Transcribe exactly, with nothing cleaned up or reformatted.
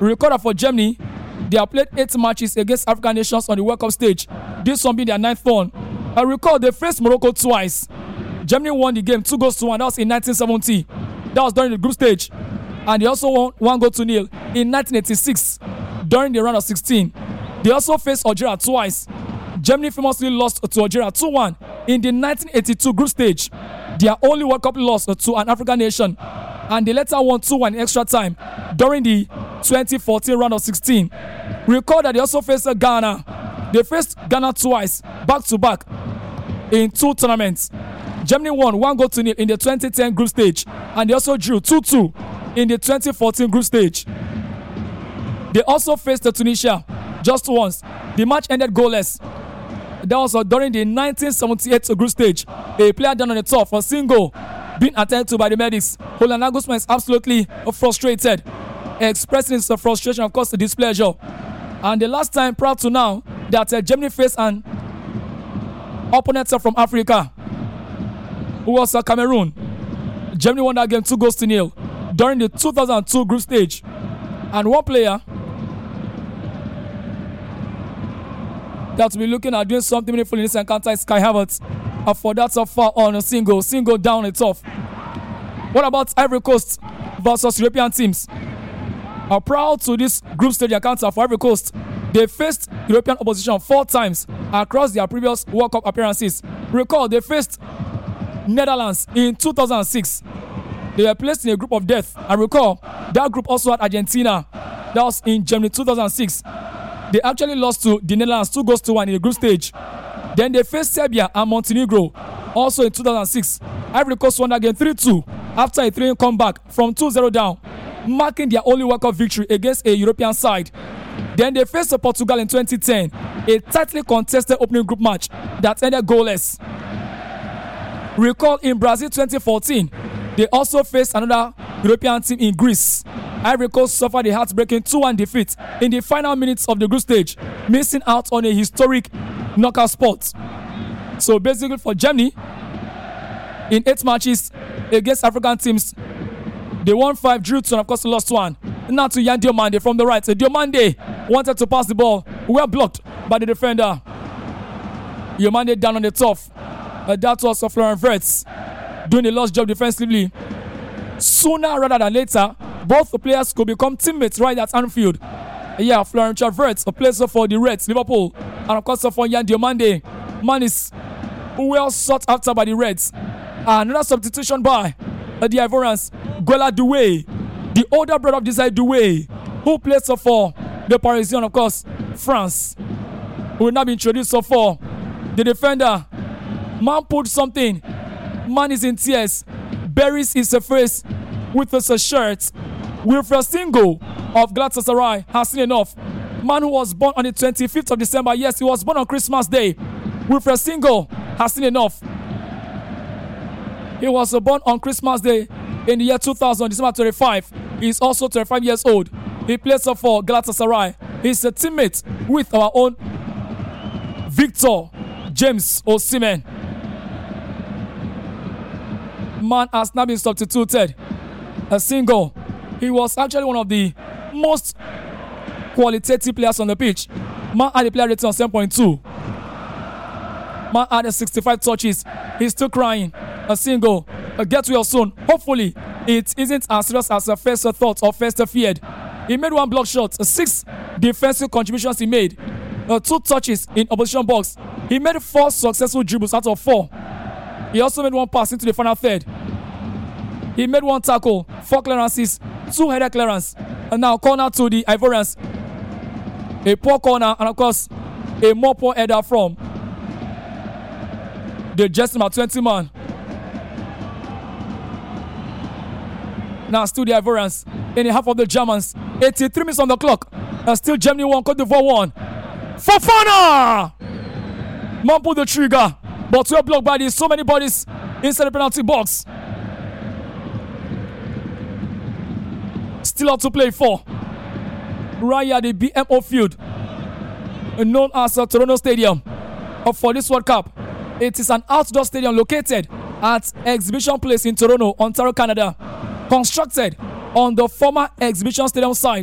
Record for Germany, they have played eight matches against African nations on the World Cup stage. This one being their ninth one. I recall they faced Morocco twice. Germany won the game two goals to one. That was in nineteen seventy. That was during the group stage. And they also won one goal to nil in nineteen eighty-six during the round of sixteen. They also faced Algeria twice. Germany famously lost to Algeria two one in the nineteen eighty-two group stage. Their only World Cup loss to an African nation. And they later won two one in extra time during the twenty fourteen round of sixteen. Recall that they also faced Ghana. They faced Ghana twice, back to back, in two tournaments. Germany won one goal to nil in the twenty ten group stage, and they also drew two two in the twenty fourteen group stage. They also faced Tunisia just once. The match ended goalless. That was uh, during the nineteen seventy-eight group stage. A player down on the top, a single, being attended to by the medics. Roland Nagelsmann is absolutely frustrated, expressing his frustration, of course, the displeasure. And the last time, prior to now, that uh, Germany faced an opponent from Africa, who was uh, Cameroon. Germany won that game two goals to nil during the two thousand two group stage. And one player that will be looking at doing something meaningful in this encounter is Kai Havertz. And for that, so far on a single, single down it's off. What about Ivory Coast versus European teams? Are proud to this group stage encounter for Ivory Coast. They faced European opposition four times across their previous World Cup appearances. Recall, they faced Netherlands in two thousand six. They were placed in a group of death. And recall, that group also had Argentina. That was in Germany two thousand six. They actually lost to the Netherlands two goals to one in the group stage. Then they faced Serbia and Montenegro also in two thousand six. Ivory Coast won that game three two after a three-one comeback from two zero down, marking their only World Cup victory against a European side. Then they faced Portugal in twenty ten, a tightly contested opening group match that ended goalless. Recall in Brazil twenty fourteen, they also faced another European team in Greece. Ivory Coast suffered a heartbreaking two one defeat in the final minutes of the group stage, missing out on a historic knockout spot. So basically for Germany, in eight matches against African teams, they won five, drew two, and of course lost one. Now to Yan Diomande from the right. So Diomande wanted to pass the ball, well blocked by the defender. Diomande down on the top. Uh, that was uh, Florian Wirtz doing a lost job defensively. Sooner rather than later, both the players could become teammates right at Anfield. Uh, yeah, Florian Wirtz, a player for the Reds, Liverpool, and of course for Yan Diomande. Man is well sought after by the Reds. Uh, another substitution by uh, the Ivorians, Guela Doué, the older brother of Desire Doué, who plays uh, for the Parisian, of course, France, who will now be introduced uh, for the defender. Man put something. Man is in tears. Buries his face with his shirt. Wilfred Singo of Galatasaray has seen enough. Man who was born on the twenty-fifth of December. Yes, he was born on Christmas Day. Wilfred Singo has seen enough. He was born on Christmas Day in the year two thousand, December twenty-fifth. He is also twenty-five years old. He plays for Galatasaray. He's a teammate with our own Victor James Osimhen. Man has now been substituted. A single. He was actually one of the most qualitative players on the pitch. Man had a player rating of seven point two. Man had a sixty-five touches. He's still crying. A single. A get well soon. Hopefully, it isn't as serious as a first thought or first feared. He made one block shot. Six defensive contributions he made. Uh, two touches in opposition box. He made four successful dribbles out of four. He also made one pass into the final third. He made one tackle, four clearances, two header clearance, and now corner to the Ivorians. A poor corner, and of course, a more poor header from the just number twenty man. Now still the Ivorians in the half of the Germans. eighty-three minutes on the clock. And still Germany one, Cote d'Ivoire one. Fofana! Man pulled the trigger, but we are blocked by this. So many bodies inside the penalty box. Still out to play for. Right at the B M O field, known as uh, Toronto Stadium, uh, for this World Cup. It is an outdoor stadium located at Exhibition Place in Toronto, Ontario, Canada. Constructed on the former Exhibition Stadium site